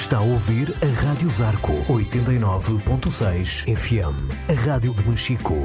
Está a ouvir a Rádio Zarco 89.6 FM, a rádio de Machico.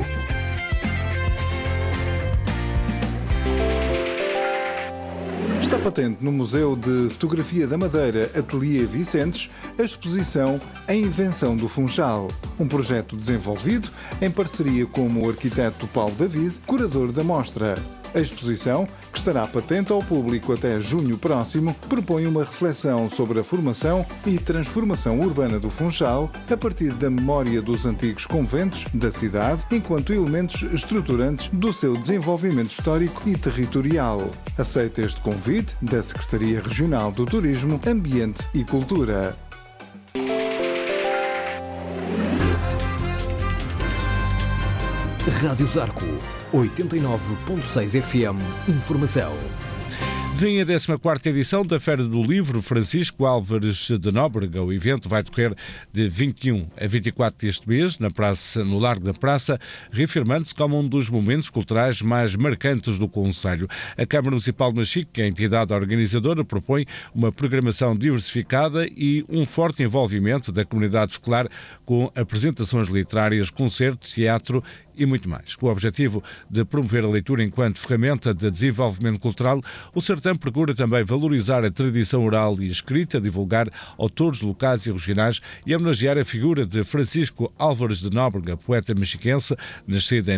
Está patente no Museu de Fotografia da Madeira Ateliê Vicentes a exposição A Invenção do Funchal, um projeto desenvolvido em parceria com o arquiteto Paulo David, curador da mostra. A exposição, que estará patente ao público até junho próximo, propõe uma reflexão sobre a formação e transformação urbana do Funchal a partir da memória dos antigos conventos da cidade enquanto elementos estruturantes do seu desenvolvimento histórico e territorial. Aceita este convite da Secretaria Regional do Turismo, Ambiente e Cultura. Rádio Zarco 89.6 FM. Informação. Vem a 14ª edição da Feira do Livro Francisco Álvares de Nóbrega. O evento vai decorrer de 21 a 24 deste mês, no Largo da Praça, reafirmando-se como um dos momentos culturais mais marcantes do concelho. A Câmara Municipal de Machico, que é a entidade organizadora, propõe uma programação diversificada e um forte envolvimento da comunidade escolar com apresentações literárias, concertos, teatro e muito mais. Com o objetivo de promover a leitura enquanto ferramenta de desenvolvimento cultural, o certame procura também valorizar a tradição oral e escrita, divulgar autores locais e regionais e homenagear a figura de Francisco Álvares de Nóbrega, poeta mexiquense, nascido em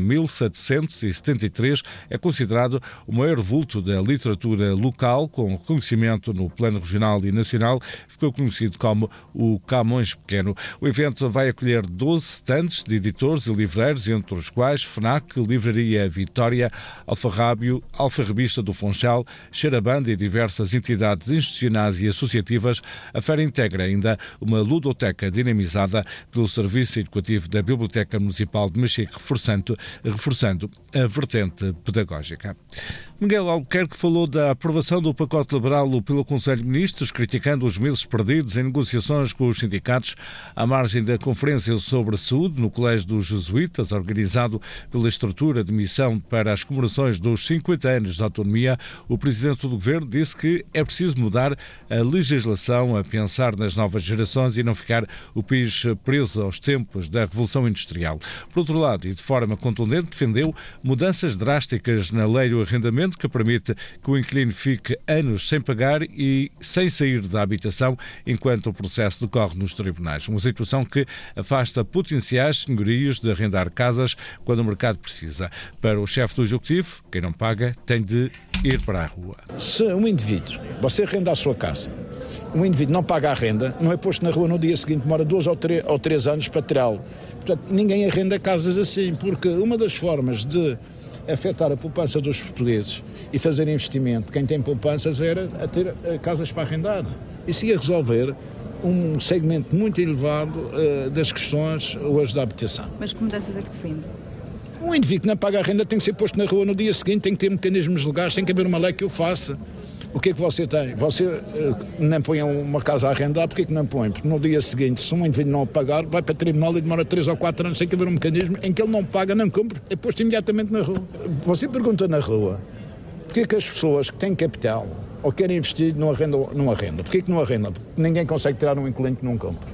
1773, é considerado o maior vulto da literatura local, com reconhecimento no plano regional e nacional, ficou conhecido como o Camões Pequeno. O evento vai acolher 12 stands de editores e livreiros, entre os quais FNAC, Livraria Vitória, Alfarrábio, Alfarrabista do Funchal, Xarabanda e diversas entidades institucionais e associativas. A feira integra ainda uma ludoteca dinamizada pelo Serviço Educativo da Biblioteca Municipal de Machico, reforçando a vertente pedagógica. Miguel Albuquerque falou da aprovação do pacote liberal pelo Conselho de Ministros, criticando os meses perdidos em negociações com os sindicatos à margem da Conferência sobre Saúde no Colégio dos Jesuítas, organizado pela estrutura de missão para as comemorações dos 50 anos de autonomia. O Presidente do Governo disse que é preciso mudar a legislação, a pensar nas novas gerações e não ficar o país preso aos tempos da Revolução Industrial. Por outro lado, e de forma contundente, defendeu mudanças drásticas na lei do arrendamento que permite que o inquilino fique anos sem pagar e sem sair da habitação enquanto o processo decorre nos tribunais. Uma situação que afasta potenciais senhorios de arrendar casas quando o mercado precisa. Para o chefe do Executivo, quem não paga tem de ir para a rua. Se um indivíduo, você arrenda a sua casa, um indivíduo não paga a renda, não é posto na rua no dia seguinte, demora 2 ou 3 anos para tirá-lo. Portanto, ninguém arrenda casas assim, porque uma das formas de afetar a poupança dos portugueses e fazer investimento, quem tem poupanças, era a ter casas para arrendar. Isso ia resolver um segmento muito elevado das questões hoje da habitação. Mas que mudanças é que defende? Um indivíduo que não paga a renda tem que ser posto na rua no dia seguinte, tem que ter mecanismos legais, tem que haver uma lei que o faça. O que é que você tem? Você não põe uma casa a arrendar, porquê que não põe? Porque no dia seguinte, se um indivíduo não pagar, vai para o tribunal e demora 3 ou 4 anos, tem que haver um mecanismo em que ele não paga, não cumpre, é posto imediatamente na rua. Você pergunta na rua, porquê que as pessoas que têm capital ou querem investir não arrendam? Porquê que não arrendam? Porque ninguém consegue tirar um inquilino que não compra.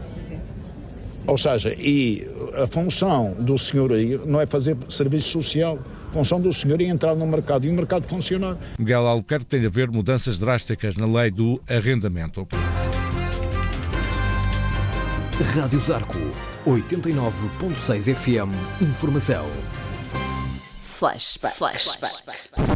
Ou seja, e a função do senhorio não é fazer serviço social. A função do senhorio é entrar no mercado e o mercado funcionar. Miguel Albuquerque tem a ver mudanças drásticas na lei do arrendamento. Rádio Zarco 89.6 FM. Informação. Flashback.